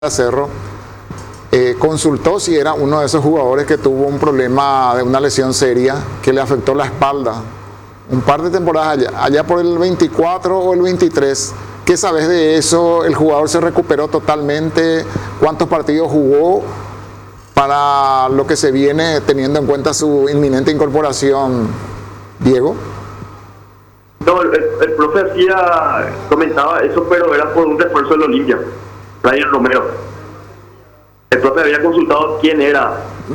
Cerro, consultó si era uno de esos jugadores que tuvo un problema de una lesión seria que le afectó la espalda un par de temporadas allá por el 24 o el 23. ¿Qué sabes de eso? ¿El jugador se recuperó totalmente? ¿Cuántos partidos jugó para lo que se viene, teniendo en cuenta su inminente incorporación, Diego? No, el profe comentaba eso, pero era por un refuerzo del Olimpia, Ryan Romero. El profe había consultado quién era.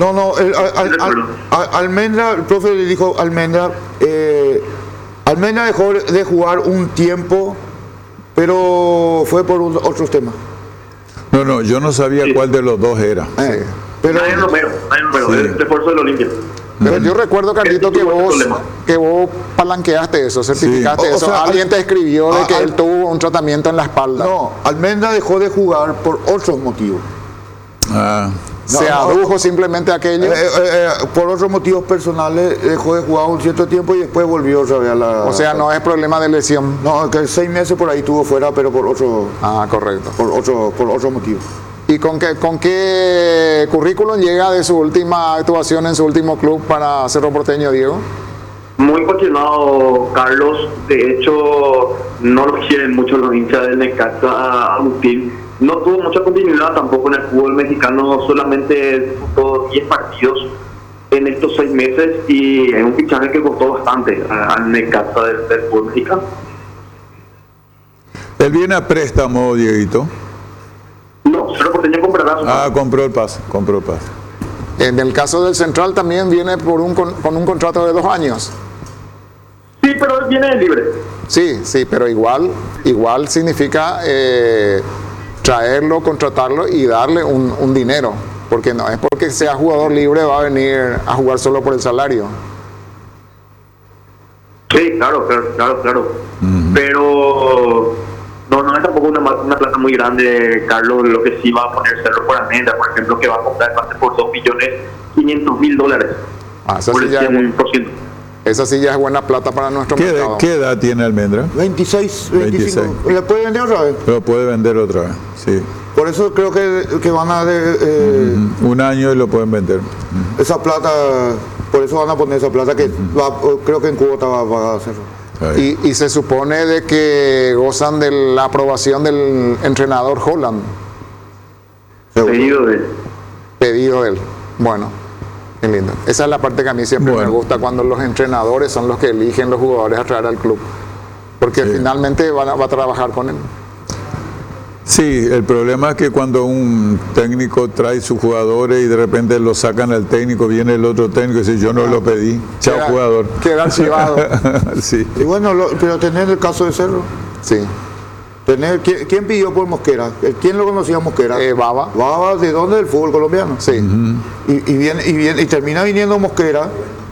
Almendra, el profe le dijo Almendra, Almendra dejó de jugar un tiempo, pero fue por otros temas. No, yo no sabía cuál de los dos era. Pero Ryan Romero, el refuerzo del Olimpia. Pero yo recuerdo, Carlito, que vos palanqueaste eso, certificaste eso. Alguien te escribió de que él tuvo un tratamiento en la espalda. No, Almendra dejó de jugar por otros motivos. Se adujo simplemente aquello. Por otros motivos personales dejó de jugar un cierto tiempo y después volvió otra vez a la... O sea, no es problema de lesión. No, que 6 meses por ahí estuvo fuera, pero por otro... correcto. Por otro motivo. ¿Y con qué currículum llega de su última actuación en su último club para Cerro Porteño, Diego? Muy cuestionado, Carlos. De hecho, no lo quieren mucho los hinchas del Necaxa, Agustín. No tuvo mucha continuidad tampoco en el fútbol mexicano, solamente disputó 10 partidos en estos 6 meses y es un fichaje que costó bastante al Necaxa del fútbol mexicano. Él viene a préstamo, Dieguito. No, Cerro Porteño comprará su pase. Compró el pase. En el caso del Central también viene con un contrato de 2 años. Sí, pero él viene libre. Sí, pero igual significa traerlo, contratarlo y darle un dinero. Porque no es porque sea jugador libre va a venir a jugar solo por el salario. Sí, claro. Pero no es tampoco una plata muy grande, Carlos. Lo que sí va a poner Cerro por Almendra, por ejemplo, que va a comprar el pase por $2.500.000. Esa sí ya es buena plata para nuestro mercado. ¿Qué edad tiene Almendra? 26, 25. ¿La puede vender otra vez? Lo puede vender otra vez, sí. Por eso creo que van a... un año y lo pueden vender. Esa plata, por eso van a poner esa plata que creo que en cuota va a hacerlo. Y se supone de que gozan de la aprobación del entrenador Holland. Pedido de él. Bueno, qué lindo. Esa es la parte que a mí siempre me gusta, cuando los entrenadores son los que eligen los jugadores a traer al club. Porque finalmente va a trabajar con él. Sí, el problema es que cuando un técnico trae sus jugadores y de repente lo sacan al técnico, viene el otro técnico y dice, yo no lo pedí, chao jugador. Queda archivado. Sí. Y bueno, pero tener el caso de Cerro. Sí. ¿Quién pidió por Mosquera? ¿Quién lo conocía a Mosquera? Baba. Baba, ¿de dónde? Del fútbol colombiano. Sí. Y termina viniendo Mosquera,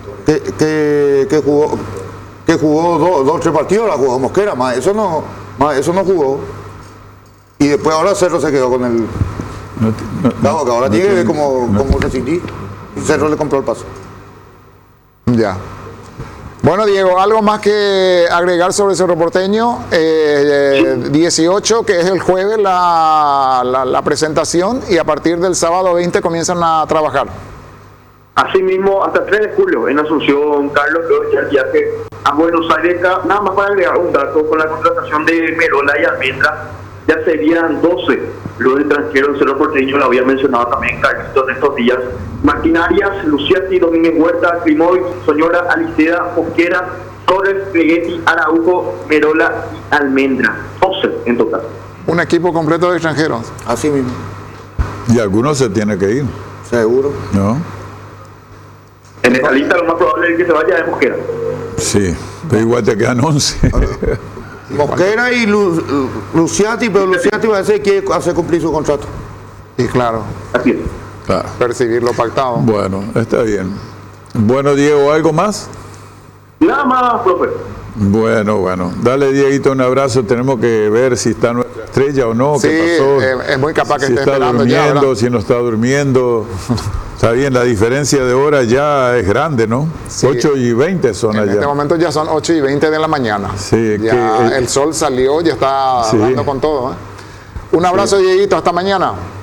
que jugó 2 o 3 partidos, la jugó Mosquera, más eso no jugó. Y después ahora Cerro se quedó con el... Claro, que ahora tiene que ver como rescindir. Cerro le compró el paso. Ya. Bueno, Diego, ¿algo más que agregar sobre Cerro Porteño? 18, que es el jueves la presentación, y a partir del sábado 20 comienzan a trabajar. Asimismo, hasta el 3 de julio en Asunción, Carlos, luego ya el viaje a Buenos Aires. Nada más para agregar un dato, con la contratación de Merola y Almendra, ya serían 12 los extranjeros del Cerro Porteño. Lo había mencionado también Carlito en estos días. Maquinarias, Luciati, Domínguez Huerta, Klimovic, Soñora, Aliceda, Mosquera, Torres, Peguetti, Araujo, Merola y Almendra. 12 en total. Un equipo completo de extranjeros. Así mismo. Y algunos se tienen que ir. Seguro. ¿No? En esta lista lo más probable es que se vaya de Mosquera. Sí, pero igual te quedan 11. Mosquera y Luciati, pero Luciati va a decir que quiere hacer cumplir su contrato. Y claro, Así es. Claro. percibir lo pactado. Bueno, está bien. Bueno, Diego, ¿algo más? Nada más, profe. Bueno. Dale, Dieguito, un abrazo. Tenemos que ver si está nuestra estrella o no. Sí, ¿qué pasó? es muy capaz que si esté está esperando durmiendo, ya, si no está durmiendo. Está bien, la diferencia de hora ya es grande, ¿no? Sí. 8:20 son allá. En este momento ya son 8:20 de la mañana. Sí, ya el sol salió, ya está dando con todo. Un abrazo, Dieguito, hasta mañana.